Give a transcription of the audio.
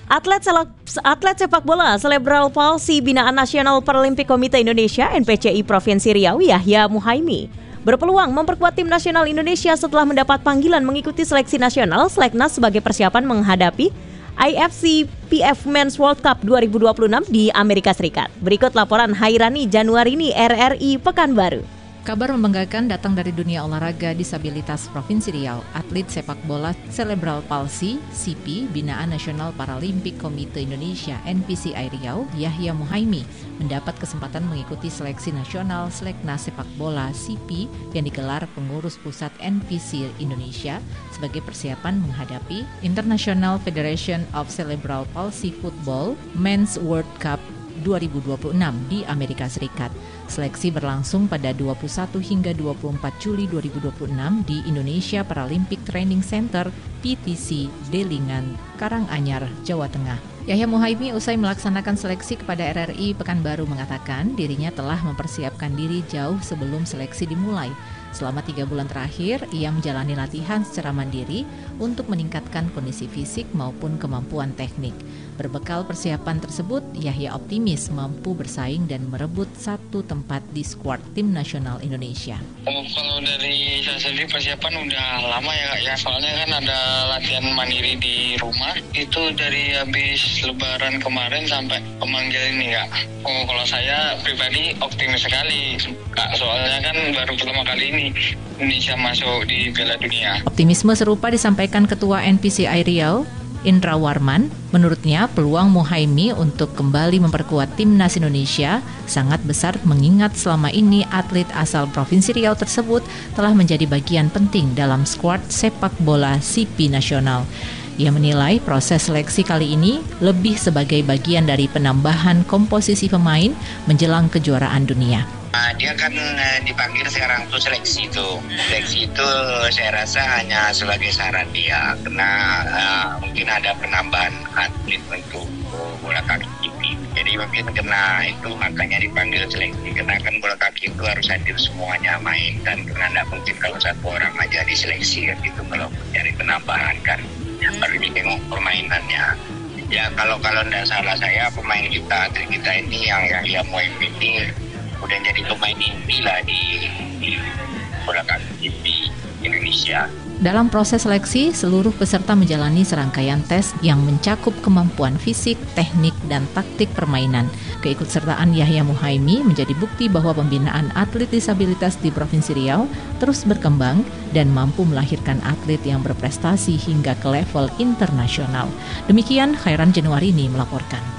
Atlet sepak bola Cerebral Palsy binaan Nasional Paralympic Komite Indonesia (NPCI) Provinsi Riau, Yahya Muhaimi, berpeluang memperkuat tim nasional Indonesia setelah mendapat panggilan mengikuti seleksi nasional Seleknas sebagai persiapan menghadapi IFC PF Men's World Cup 2026 di Amerika Serikat. Berikut laporan Hairani Januarini, RRI Pekanbaru. Kabar membanggakan datang dari dunia olahraga disabilitas Provinsi Riau. Atlet sepak bola Cerebral Palsy (CP) binaan Nasional Paralympic Komite Indonesia (NPCI) Riau, Yahya Muhaimi, mendapat kesempatan mengikuti seleksi nasional Seleknas sepak bola (CP) yang digelar pengurus pusat NPC Indonesia sebagai persiapan menghadapi International Federation of Cerebral Palsy Football Men's World Cup 2026 di Amerika Serikat. Seleksi berlangsung pada 21 hingga 24 Juli 2026 di Indonesia Paralympic Training Center PTC Delingan, Karanganyar, Jawa Tengah. Yahya Muhaimi usai melaksanakan seleksi kepada RRI Pekanbaru mengatakan dirinya telah mempersiapkan diri jauh sebelum seleksi dimulai. Selama 3 bulan terakhir, ia menjalani latihan secara mandiri untuk meningkatkan kondisi fisik maupun kemampuan teknik. Berbekal persiapan tersebut, Yahya optimis mampu bersaing dan merebut satu tempat di skuad tim nasional Indonesia. Kalau dari saya sendiri persiapan udah lama ya Kak ya, soalnya kan ada latihan mandiri di rumah, itu dari habis lebaran kemarin sampai pemanggil ini Kak. Kalau saya pribadi optimis sekali Kak, soalnya kan baru pertama kali ini Indonesia masuk di Piala Dunia. Optimisme serupa disampaikan Ketua NPCI Riau, Indra Warman. Menurutnya, peluang Muhaimi untuk kembali memperkuat timnas Indonesia sangat besar mengingat selama ini atlet asal Provinsi Riau tersebut telah menjadi bagian penting dalam skuad sepak bola CP nasional. Ia menilai proses seleksi kali ini lebih sebagai bagian dari penambahan komposisi pemain menjelang kejuaraan dunia. Dia kan dipanggil sekarang tuh seleksi itu. Seleksi itu saya rasa hanya sebagai syarat dia, karena mungkin ada penambahan atlet untuk bola kaki. Jadi mungkin karena itu makanya dipanggil seleksi, karena kan bola kaki itu harus hadir semuanya main, dan karena tidak mungkin kalau satu orang aja diseleksi kan gitu, kalau mencari penambahan kan baru ditengok permainannya. Ya kalau tidak salah saya pemain kita, atlet kita ini yang Muhaimi ini udah jadi pemain inti lah di bola kaki di Indonesia. Dalam proses seleksi, seluruh peserta menjalani serangkaian tes yang mencakup kemampuan fisik, teknik, dan taktik permainan. Keikutsertaan Yahya Muhaimi menjadi bukti bahwa pembinaan atlet disabilitas di Provinsi Riau terus berkembang dan mampu melahirkan atlet yang berprestasi hingga ke level internasional. Demikian Khairan Januarini melaporkan.